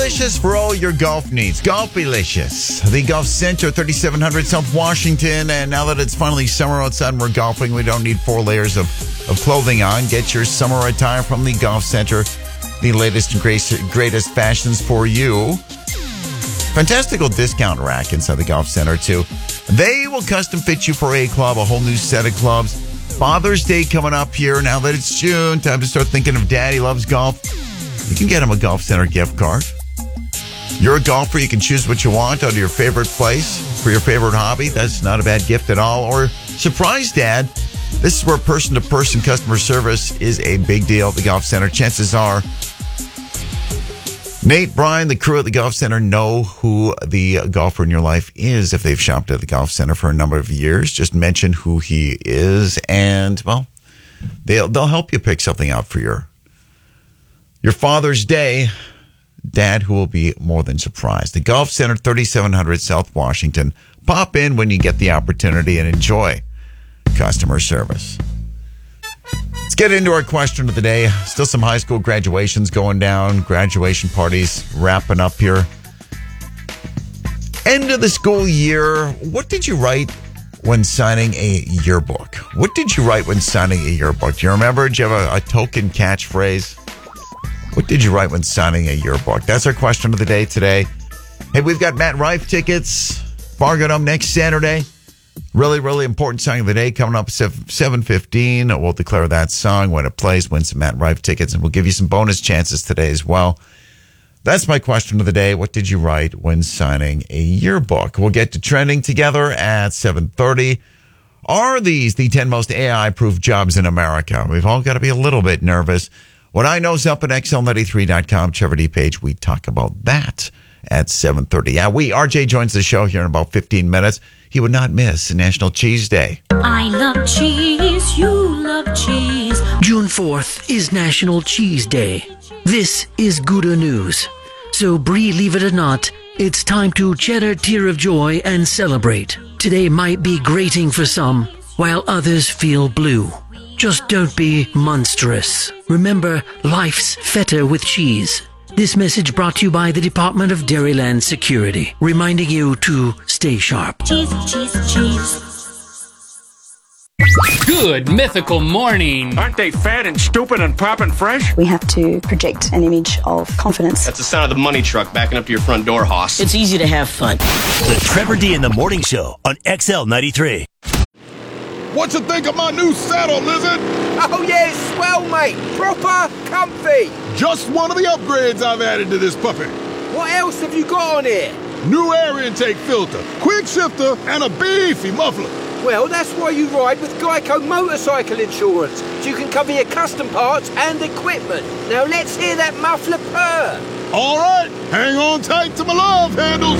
Golfalicious for all your golf needs. Golfalicious, the Golf Center, 3700 South Washington. And now that it's finally summer outside and we're golfing, we don't need 4 layers of clothing on. Get your summer attire from the Golf Center. The latest and greatest fashions for you. Fantastical discount rack inside the Golf Center, too. They will custom fit you for a club, a whole new set of clubs. Father's Day coming up here. Now that it's June, time to start thinking of Daddy loves golf. You can get him a Golf Center gift card. You're a golfer. You can choose what you want out of your favorite place for your favorite hobby. That's not a bad gift at all. Or surprise dad. This is where person-to-person customer service is a big deal at the Golf Center. Chances are Nate, Brian, the crew at the Golf Center know who the golfer in your life is if they've shopped at the Golf Center for a number of years. Just mention who he is and, well, they'll help you pick something out for your Father's Day. Dad, who will be more than surprised. The Golf Center, 3700 South Washington. Pop in when you get the opportunity and enjoy customer service. Let's get into our question of the day. Still some high school graduations going down. Graduation parties wrapping up here. End of the school year. What did you write when signing a yearbook? What did you write when signing a yearbook? Do you remember? Did you have a token catchphrase? What did you write when signing a yearbook? That's our question of the day today. Hey, we've got Matt Rife tickets. Fargo Dome next Saturday. Really, really important song of the day coming up at 7:15. We'll declare that song when it plays, win some Matt Rife tickets, and we'll give you some bonus chances today as well. That's my question of the day. What did you write when signing a yearbook? We'll get to trending together at 7:30. Are these the 10 most AI-proof jobs in America? We've all got to be a little bit nervous. What I know is up at XL93.com, Trevor D. Page. We talk about that at 7:30. Yeah, RJ joins the show here in about 15 minutes. He would not miss National Cheese Day. I love cheese, you love cheese. June 4th is National Cheese Day. This is Gouda news. So believe it or not, it's time to shed a tear of joy and celebrate. Today might be grating for some, while others feel blue. Just don't be monstrous. Remember, life's feta with cheese. This message brought to you by the Department of Dairyland Security, reminding you to stay sharp. Cheese, cheese, cheese. Good mythical morning. Aren't they fat and stupid and popping fresh? We have to project an image of confidence. That's the sound of the money truck backing up to your front door, Hoss. It's easy to have fun. The Trevor D in the Morning Show on XL93. What you think of my new saddle, Lizard? Oh yeah, it's swell, mate. Proper comfy. Just one of the upgrades I've added to this puppy. What else have you got on here? New air intake filter, quick shifter, and a beefy muffler. Well, that's why you ride with Geico Motorcycle Insurance, so you can cover your custom parts and equipment. Now let's hear that muffler purr. All right, hang on tight to my love handles.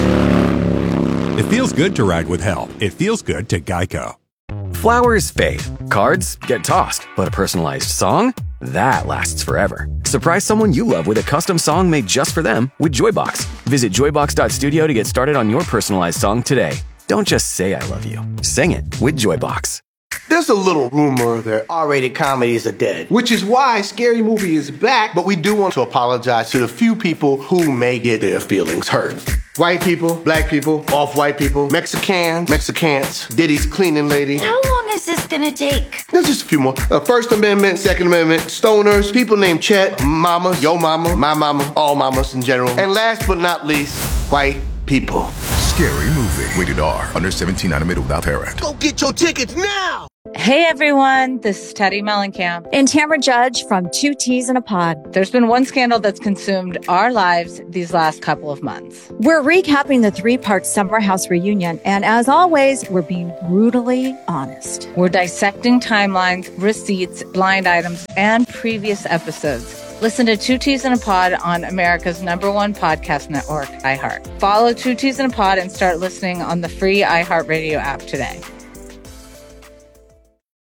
It feels good to ride with help. It feels good to Geico. Flowers fade, cards get tossed, but a personalized song? That lasts forever. Surprise someone you love with a custom song made just for them with Joybox. Visit joybox.studio to get started on your personalized song today. Don't just say I love you. Sing it with Joybox. There's a little rumor that R-rated comedies are dead, which is why Scary Movie is back, but we do want to apologize to the few people who may get their feelings hurt. White people, black people, off-white people, Mexicans, Diddy's cleaning lady. How long is this gonna take? There's just a few more. First Amendment, Second Amendment, stoners, people named Chet, mamas, yo mama, my mama, all mamas in general. And last but not least, white people. Scary Movie. Rated R. Under 17 on admitted without parent. Go get your tickets now! Hey everyone, this is Teddy Mellencamp and Tamara Judge from Two Teas in a Pod. There's been one scandal that's consumed our lives these last couple of months. We're recapping the 3-part Summer House reunion, and as always, we're being brutally honest. We're dissecting timelines, receipts, blind items, and previous episodes. Listen to Two Teas in a Pod on America's #1 podcast network, iHeart. Follow Two Teas in a Pod and start listening on the free iHeartRadio app today.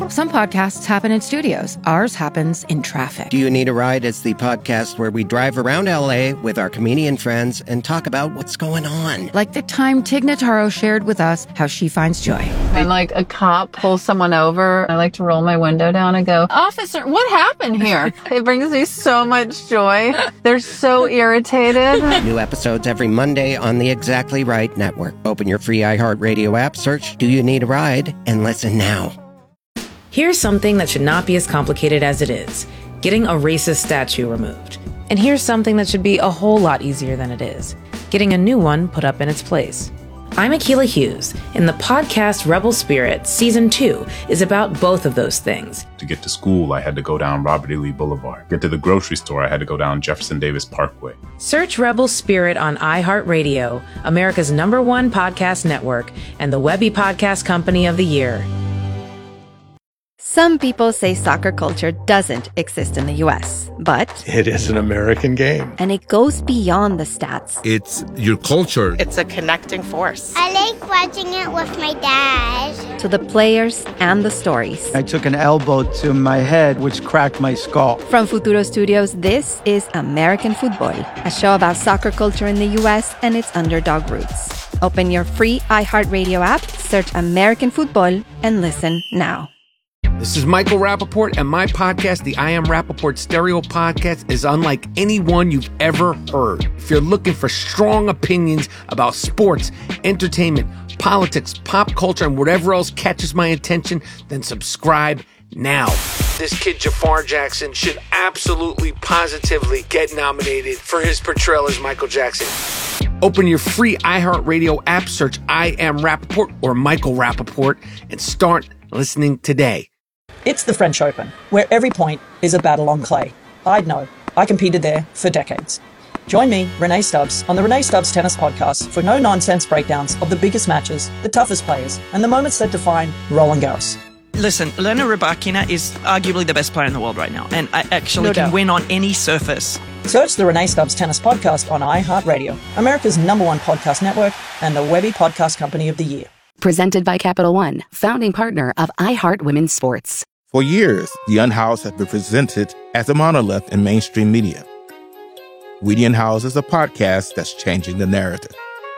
Some podcasts happen in studios. Ours happens in traffic. Do You Need a Ride is the podcast where we drive around LA with our comedian friends and talk about what's going on. Like the time Tig Notaro shared with us how she finds joy. When like a cop pulls someone over, I like to roll my window down and go, "Officer, what happened here?" It brings me so much joy. They're so irritated. New episodes every Monday on the Exactly Right Network. Open your free iHeartRadio app, search Do You Need a Ride, and listen now. Here's something that should not be as complicated as it is: getting a racist statue removed. And here's something that should be a whole lot easier than it is: getting a new one put up in its place. I'm Akilah Hughes, and the podcast Rebel Spirit Season 2 is about both of those things. To get to school, I had to go down Robert E. Lee Boulevard. Get to the grocery store, I had to go down Jefferson Davis Parkway. Search Rebel Spirit on iHeartRadio, America's #1 podcast network, and the Webby Podcast Company of the Year. Some people say soccer culture doesn't exist in the U.S., but it is an American game. And it goes beyond the stats. It's your culture. It's a connecting force. I like watching it with my dad. To the players and the stories. I took an elbow to my head, which cracked my skull. From Futuro Studios, this is American Football, a show about soccer culture in the U.S. and its underdog roots. Open your free iHeartRadio app, search American Football, and listen now. This is Michael Rappaport, and my podcast, the I Am Rappaport Stereo Podcast, is unlike any one you've ever heard. If you're looking for strong opinions about sports, entertainment, politics, pop culture, and whatever else catches my attention, then subscribe now. This kid, Jafar Jackson, should absolutely, positively get nominated for his portrayal as Michael Jackson. Open your free iHeartRadio app, search I Am Rappaport or Michael Rappaport, and start listening today. It's the French Open, where every point is a battle on clay. I'd know. I competed there for decades. Join me, Renee Stubbs, on the Renee Stubbs Tennis Podcast for no-nonsense breakdowns of the biggest matches, the toughest players, and the moments that define Roland Garros. Listen, Elena Rybakina is arguably the best player in the world right now, and I actually can win on any surface. Search the Renee Stubbs Tennis Podcast on iHeartRadio, America's #1 podcast network, and the Webby Podcast Company of the Year. Presented by Capital One, founding partner of iHeart Women's Sports. For years, The Unhoused has been presented as a monolith in mainstream media. We the Unhoused is a podcast that's changing the narrative.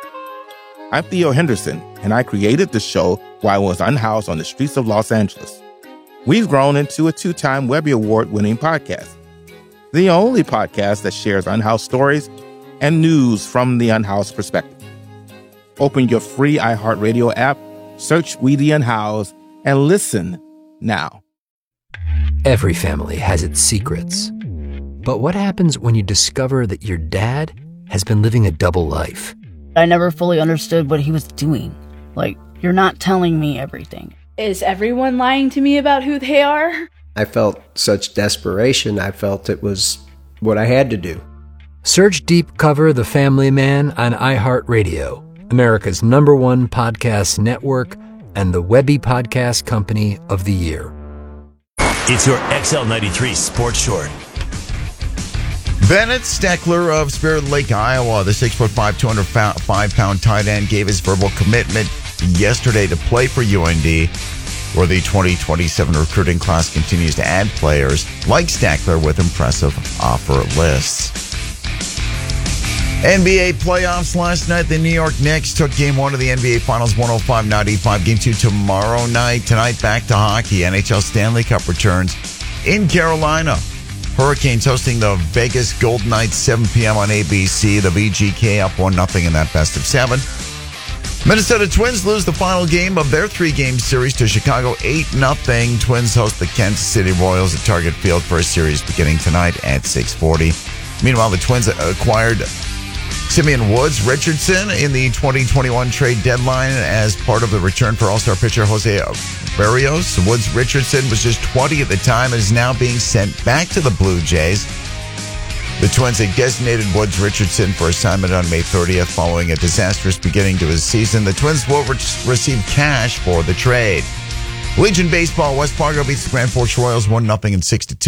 I'm Theo Henderson, and I created the show while I was unhoused on the streets of Los Angeles. We've grown into a 2-time Webby Award-winning podcast. The only podcast that shares unhoused stories and news from the unhoused perspective. Open your free iHeartRadio app, search We the Unhoused, and listen now. Every family has its secrets. But what happens when you discover that your dad has been living a double life? I never fully understood what he was doing. Like, you're not telling me everything. Is everyone lying to me about who they are? I felt such desperation. I felt it was what I had to do. Search Deep Cover The Family Man on iHeartRadio, America's #1 podcast network, and the Webby Podcast Company of the Year. It's your XL93 Sports Short. Bennett Steckler of Spirit Lake, Iowa, the 6'5", 205-pound tight end, gave his verbal commitment yesterday to play for UND, where the 2027 recruiting class continues to add players like Steckler with impressive offer lists. NBA playoffs last night. The New York Knicks took Game 1 of the NBA Finals 105-95. Game 2 tomorrow night. Tonight, back to hockey. NHL Stanley Cup returns in Carolina. Hurricanes hosting the Vegas Golden Knights, 7 p.m. on ABC. The VGK up 1-0 in that best of 7. Minnesota Twins lose the final game of their 3-game series to Chicago 8-0. Twins host the Kansas City Royals at Target Field for a series beginning tonight at 6:40. Meanwhile, the Twins acquired Simeon Woods Richardson in the 2021 trade deadline as part of the return for All-Star pitcher Jose Berrios. Woods Richardson was just 20 at the time and is now being sent back to the Blue Jays. The Twins had designated Woods Richardson for assignment on May 30th following a disastrous beginning to his season. The Twins will receive cash for the trade. Legion Baseball, West Fargo beats the Grand Forks Royals 1-0 and 6-2.